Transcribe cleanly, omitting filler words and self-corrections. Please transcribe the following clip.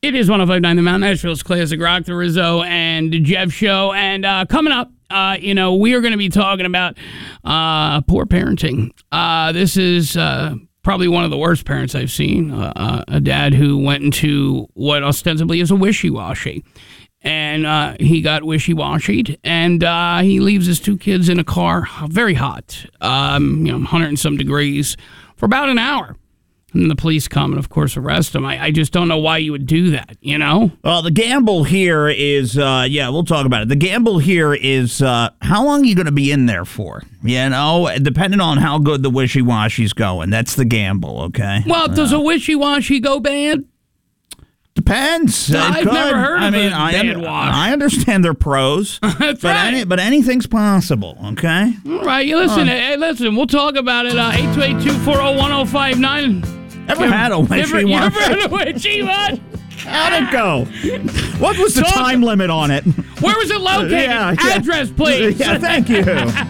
It is 105.9 The Mount, Nashville's Classic Rock, the Rizzo and Jeff Show. And coming up, we are going to be talking about poor parenting. This is probably one of the worst parents I've seen. A dad who went into what ostensibly is a wishy-washy. And he got wishy-washied, and he leaves his two kids in a car, very hot, 100 and some degrees, for about an hour. And the police come and, of course, arrest him. I just don't know why you would do that, you know? Well, the gamble here is, we'll talk about it. The gamble here is how long are you going to be in there for? You know, depending on how good the wishy-washy's going. That's the gamble, okay? Well, does a wishy-washy go bad? Depends. I've never heard of bad wash. I understand they're pros. That's right. But anything's possible, okay? All right. You listen, we'll talk about it. 828-240-1059. Ever had a wishy-washy? You ever had a wishy-washy? How'd it go? What was the time limit on it? Where was it located? Address, please. Yeah, thank you.